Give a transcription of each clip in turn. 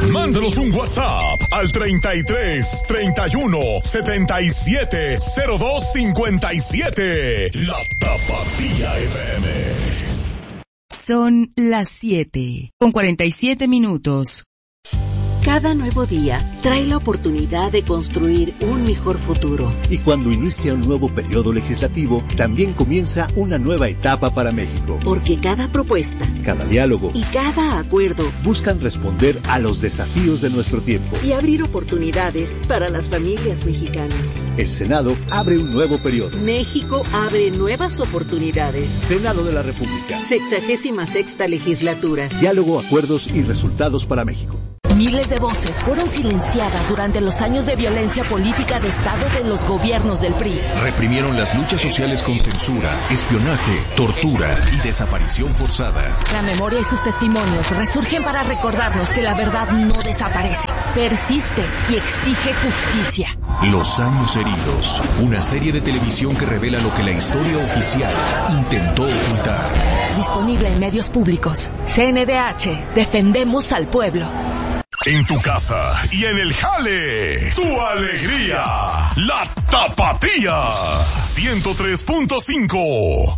Mándanos un WhatsApp al 33 31 77 02 57. La Tapatía FM. Son las 7:47. Cada nuevo día trae la oportunidad de construir un mejor futuro. Y cuando inicia un nuevo periodo legislativo, también comienza una nueva etapa para México. Porque cada propuesta, cada diálogo y cada acuerdo buscan responder a los desafíos de nuestro tiempo y abrir oportunidades para las familias mexicanas. El Senado abre un nuevo periodo. México abre nuevas oportunidades. Senado de la República. 66ª legislatura. Diálogo, acuerdos y resultados para México. Miles de voces fueron silenciadas durante los años de violencia política de Estado de los gobiernos del PRI. Reprimieron las luchas sociales con censura, espionaje, tortura y desaparición forzada. La memoria y sus testimonios resurgen para recordarnos que la verdad no desaparece, persiste y exige justicia. Los años heridos, una serie de televisión que revela lo que la historia oficial intentó ocultar. Disponible en medios públicos. CNDH, defendemos al pueblo. En tu casa y en el jale, tu alegría, la Tapatía 103.5.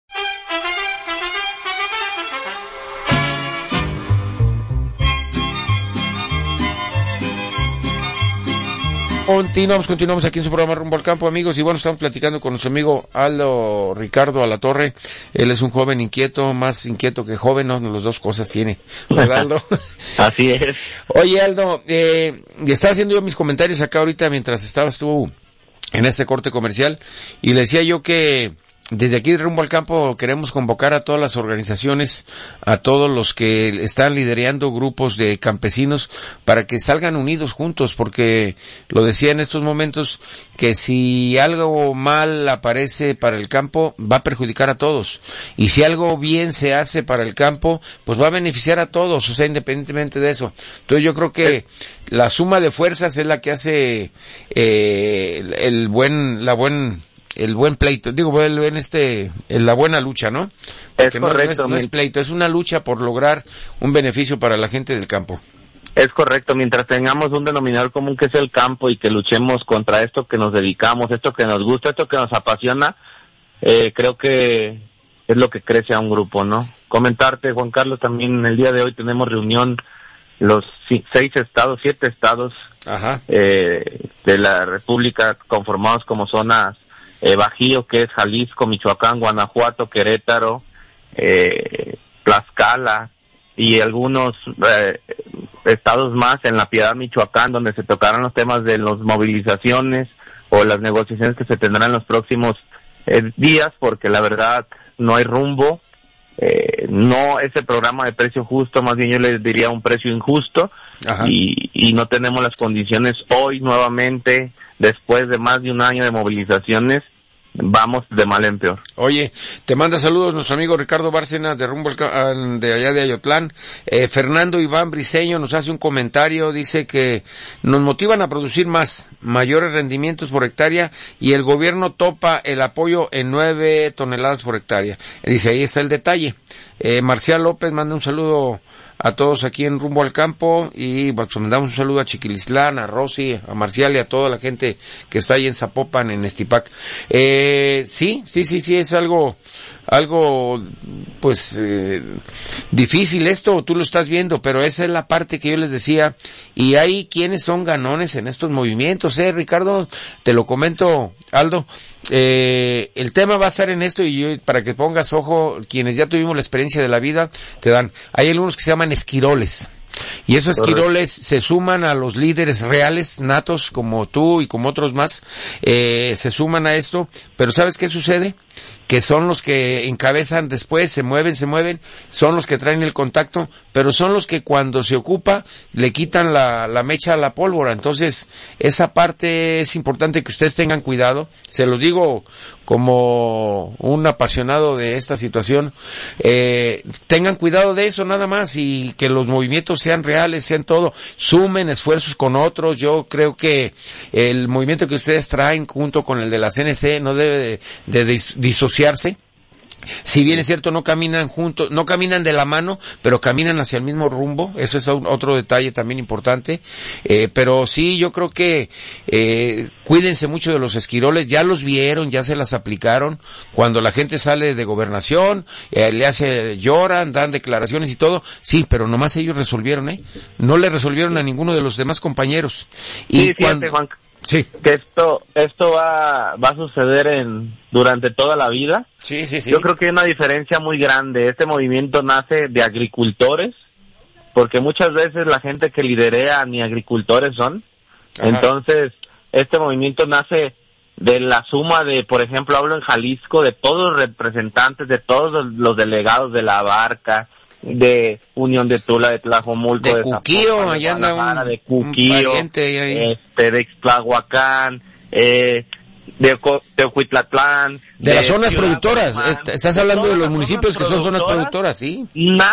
Continuamos aquí en su programa Rumbo al Campo, amigos, y bueno, estamos platicando con nuestro amigo Aldo Ricardo Alatorre. Él es un joven inquieto, más inquieto que joven, ¿no? Las dos cosas tiene, ¿verdad, Aldo? Así es. Oye, Aldo, estaba haciendo yo mis comentarios acá ahorita mientras estabas tú en este corte comercial, y le decía yo que desde aquí de Rumbo al Campo queremos convocar a todas las organizaciones, a todos los que están liderando grupos de campesinos para que salgan unidos juntos, porque lo decía en estos momentos que si algo mal aparece para el campo va a perjudicar a todos, y si algo bien se hace para el campo pues va a beneficiar a todos, o sea, independientemente de eso. Entonces yo creo que la suma de fuerzas es la que hace el buen pleito, la buena lucha, ¿no? Porque es correcto. No es pleito, es una lucha por lograr un beneficio para la gente del campo. Es correcto, mientras tengamos un denominador común que es el campo y que luchemos contra esto que nos dedicamos, esto que nos gusta, esto que nos apasiona, creo que es lo que crece a un grupo, ¿no? Comentarte, Juan Carlos, también el día de hoy tenemos reunión los 7 estados Ajá. De la República conformados como zonas Bajío, que es Jalisco, Michoacán, Guanajuato, Querétaro, Tlaxcala y algunos estados más en La Piedad, Michoacán, donde se tocarán los temas de las movilizaciones o las negociaciones que se tendrán en los próximos días, porque la verdad no hay rumbo, no ese programa de precio justo, más bien yo les diría un precio injusto. Ajá. Y no tenemos las condiciones hoy nuevamente, después de más de un año de movilizaciones, vamos de mal en peor. Oye, te manda saludos nuestro amigo Ricardo Bárcena de Rumbo de allá de Ayotlán. Fernando Iván Briceño nos hace un comentario, dice que nos motivan a producir mayores rendimientos por hectárea, y el gobierno topa el apoyo en 9 toneladas por hectárea. Dice, ahí está el detalle. Marcial López manda un saludo a todos aquí en Rumbo al Campo, y pues mandamos un saludo a Chiquilislán, a Rosy, a Marcial y a toda la gente que está ahí en Zapopan, en Estipac. Sí, es algo pues difícil esto, tú lo estás viendo, pero esa es la parte que yo les decía, y hay quienes son ganones en estos movimientos, Ricardo, te lo comento, Aldo. El tema va a estar en esto, y yo, para que pongas ojo, quienes ya tuvimos la experiencia de la vida, hay algunos que se llaman esquiroles, y esos esquiroles se suman a los líderes reales, natos, como tú y como otros más, se suman a esto, pero ¿sabes qué sucede? Que son los que encabezan después, se mueven, son los que traen el contacto, pero son los que cuando se ocupa le quitan la mecha a la pólvora. Entonces, esa parte es importante que ustedes tengan cuidado. Se los digo como un apasionado de esta situación. Tengan cuidado de eso nada más, y que los movimientos sean reales, sean todo. Sumen esfuerzos con otros. Yo creo que el movimiento que ustedes traen junto con el de la CNC no debe de disociarse Si bien es cierto, no caminan juntos, no caminan de la mano, pero caminan hacia el mismo rumbo. Eso es otro detalle también importante. Pero sí, yo creo que cuídense mucho de los esquiroles. Ya los vieron, ya se las aplicaron. Cuando la gente sale de gobernación, lloran, dan declaraciones y todo. Sí, pero nomás ellos resolvieron, no le resolvieron a ninguno de los demás compañeros. Sí, fíjate, Juan, sí, que esto va a suceder durante toda la vida. Sí. Yo creo que hay una diferencia muy grande. Este movimiento nace de agricultores, porque muchas veces la gente que liderea ni agricultores son. Ajá. Entonces, este movimiento nace de la suma de, por ejemplo, hablo en Jalisco, de todos los representantes, de todos los delegados de La Barca, de Unión de Tula, de Tlajomulco, de Cuquío, allá anda de Cuquío, ahí. De Ixtlahuacán, de Teocuitlatlán, de las zonas productoras. Estás hablando de los municipios que son zonas productoras, sí.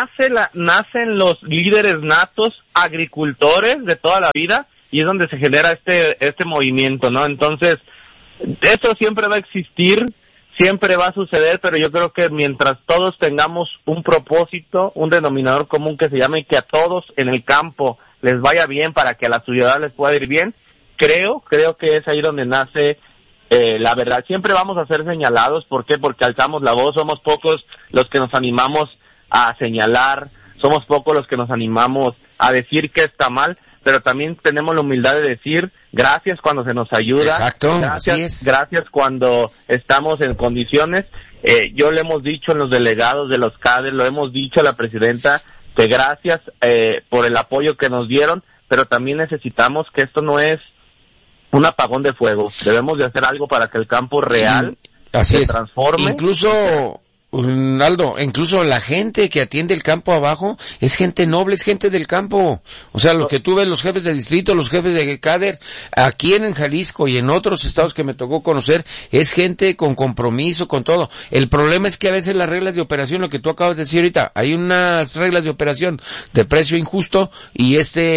Nacen los líderes natos, agricultores de toda la vida, y es donde se genera este movimiento, ¿no? Entonces, esto siempre va a existir, siempre va a suceder, pero yo creo que mientras todos tengamos un propósito, un denominador común que se llame que a todos en el campo les vaya bien para que a la ciudad les pueda ir bien, creo que es ahí donde nace la verdad. Siempre vamos a ser señalados. ¿Por qué? Porque alzamos la voz, somos pocos los que nos animamos a señalar, somos pocos los que nos animamos a decir que está mal, pero también tenemos la humildad de decir gracias cuando se nos ayuda. Exacto, gracias cuando estamos en condiciones. Yo le hemos dicho en los delegados de los CADE, lo hemos dicho a la presidenta, que gracias por el apoyo que nos dieron, pero también necesitamos que esto no es un apagón de fuego. Debemos de hacer algo para que el campo real se transforme. Incluso, Aldo, incluso la gente que atiende el campo abajo es gente noble, es gente del campo. O sea, lo que tú ves, los jefes de distrito, los jefes de CADER, aquí en Jalisco y en otros estados que me tocó conocer, es gente con compromiso, con todo. El problema es que a veces las reglas de operación, lo que tú acabas de decir ahorita, hay unas reglas de operación de precio injusto y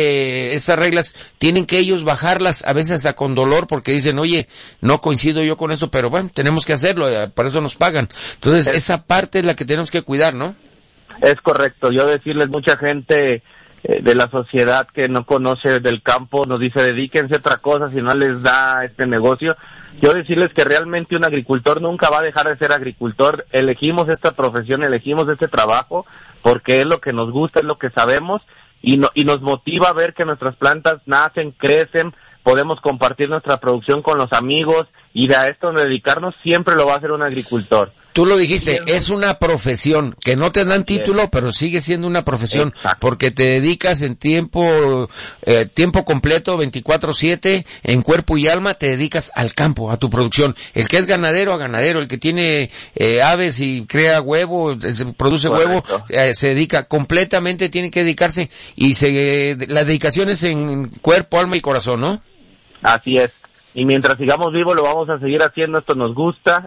estas reglas tienen que ellos bajarlas, a veces hasta con dolor, porque dicen, oye, no coincido yo con esto, pero bueno, tenemos que hacerlo, para eso nos pagan. Entonces, esa parte es la que tenemos que cuidar, ¿no? Es correcto. Yo decirles, mucha gente de la sociedad que no conoce del campo nos dice, dedíquense a otra cosa si no les da este negocio. Yo decirles que realmente un agricultor nunca va a dejar de ser agricultor. Elegimos esta profesión, elegimos este trabajo porque es lo que nos gusta, es lo que sabemos y nos motiva a ver que nuestras plantas nacen, crecen, podemos compartir nuestra producción con los amigos y de a esto dedicarnos siempre lo va a hacer un agricultor. Tú lo dijiste, es una profesión, que no te dan título, pero sigue siendo una profesión, porque te dedicas en tiempo completo, 24/7, en cuerpo y alma, te dedicas al campo, a tu producción. El que es ganadero, a ganadero, el que tiene aves y crea huevo, produce huevo, se dedica completamente, tiene que dedicarse, y la dedicación es en cuerpo, alma y corazón, ¿no? Así es, y mientras sigamos vivos lo vamos a seguir haciendo, esto nos gusta,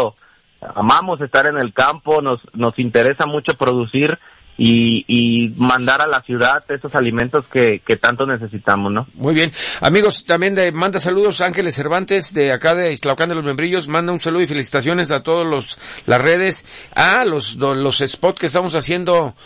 amamos estar en el campo, nos interesa mucho producir y mandar a la ciudad esos alimentos que tanto necesitamos, ¿no? Muy bien. Amigos, también manda saludos Ángeles Cervantes de acá de Ixtlahuacán de los Membrillos, manda un saludo y felicitaciones a todos las redes, los spots que estamos haciendo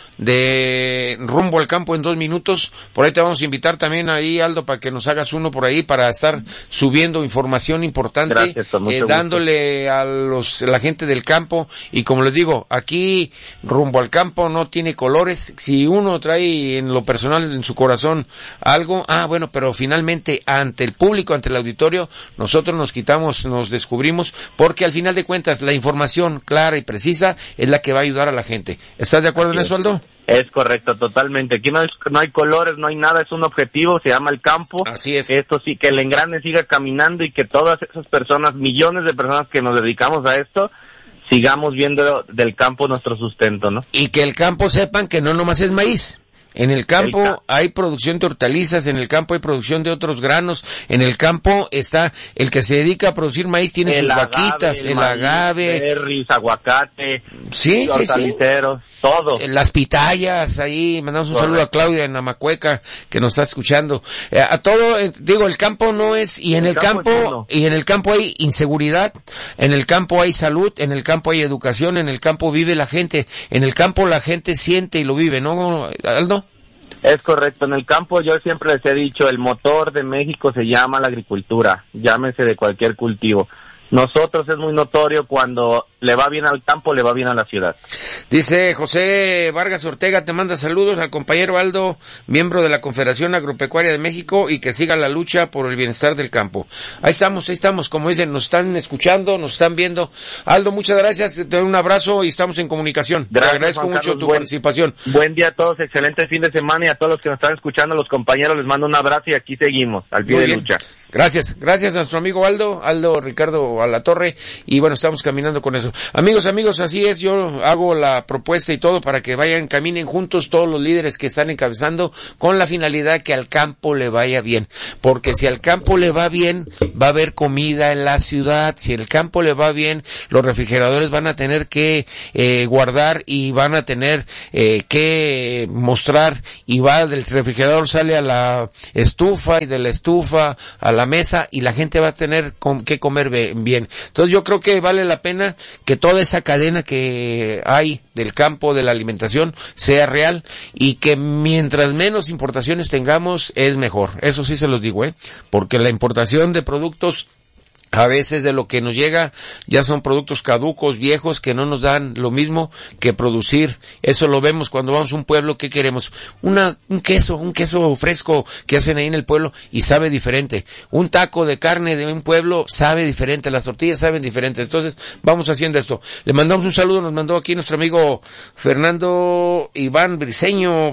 de rumbo al campo en 2 minutos. Por ahí te vamos a invitar también ahí, Aldo, para que nos hagas uno por ahí para estar subiendo información importante. Gracias, dándole a la gente del campo, y como les digo, aquí rumbo al campo no tiene colores. Si uno trae en lo personal en su corazón algo, bueno, pero finalmente ante el público, ante el auditorio, nosotros nos descubrimos, porque al final de cuentas la información clara y precisa es la que va a ayudar a la gente. ¿Estás de acuerdo en eso, Aldo? Es correcto, totalmente. Aquí no hay colores, no hay nada, es un objetivo, se llama el campo. Así es. Esto sí, que el engrane siga caminando y que todas esas personas, millones de personas que nos dedicamos a esto, sigamos viendo del campo nuestro sustento, ¿no? Y que el campo sepan que no nomás es maíz, En el campo hay producción de hortalizas, en el campo hay producción de otros granos, en el campo está el que se dedica a producir maíz, tiene sus vaquitas, el agave, berries, aguacate, sí, hortaliceros, todo. Las pitayas, ahí mandamos un saludo a Claudia en Amacueca que nos está escuchando. A todo, digo, el campo no es, y en el campo hay inseguridad, en el campo hay salud, en el campo hay educación, en el campo vive la gente, en el campo la gente siente y lo vive, ¿no, Aldo? Es correcto, en el campo yo siempre les he dicho, el motor de México se llama la agricultura, llámese de cualquier cultivo. Nosotros es muy notorio cuando le va bien al campo, le va bien a la ciudad. Dice José Vargas Ortega, te manda saludos al compañero Aldo, miembro de la Confederación Agropecuaria de México, y que siga la lucha por el bienestar del campo. Ahí estamos, como dicen, nos están escuchando, nos están viendo. Aldo, muchas gracias, te doy un abrazo y estamos en comunicación. Gracias, te agradezco Juan mucho Carlos, tu participación. Buen día a todos, excelente fin de semana, y a todos los que nos están escuchando, los compañeros, les mando un abrazo y aquí seguimos, al pie de lucha. Gracias a nuestro amigo Aldo Ricardo Alatorre, y bueno, estamos caminando con eso. Amigos, así es, yo hago la propuesta y todo para que caminen juntos todos los líderes que están encabezando con la finalidad que al campo le vaya bien, porque si al campo le va bien, va a haber comida en la ciudad, si el campo le va bien, los refrigeradores van a tener que guardar y van a tener que mostrar, y del refrigerador sale a la estufa, y de la estufa a la mesa, y la gente va a tener que comer bien. Entonces yo creo que vale la pena que toda esa cadena que hay del campo, de la alimentación, sea real, y que mientras menos importaciones tengamos es mejor. Eso sí se los digo, porque la importación de productos, a veces de lo que nos llega ya son productos caducos, viejos, que no nos dan lo mismo que producir. Eso lo vemos cuando vamos a un pueblo. ¿Qué queremos? Un queso fresco que hacen ahí en el pueblo y sabe diferente. Un taco de carne de un pueblo sabe diferente, las tortillas saben diferente. Entonces vamos haciendo esto. Le mandamos un saludo, nos mandó aquí nuestro amigo Fernando Iván Briceño.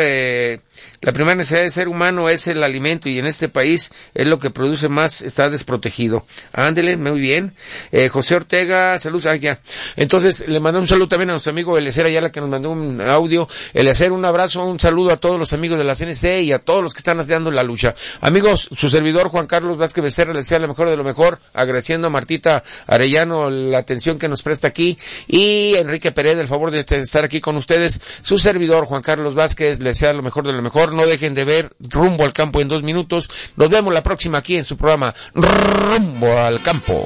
La primera necesidad del ser humano es el alimento, y en este país es lo que produce más, está desprotegido. Ándele, muy bien. José Ortega, saludos, ya. Entonces, le mandó un saludo también a nuestro amigo Elecer Ayala, que nos mandó un audio. Elecer, un abrazo, un saludo a todos los amigos de la CNC y a todos los que están haciendo la lucha. Amigos, su servidor Juan Carlos Vázquez Becerra les desea lo mejor de lo mejor, agradeciendo a Martita Arellano la atención que nos presta aquí, y Enrique Pérez el favor de estar aquí con ustedes. Su servidor Juan Carlos Vázquez les desea lo mejor de lo mejor. No dejen de ver Rumbo al Campo en 2 minutos. Nos vemos la próxima aquí en su programa Rumbo al Campo.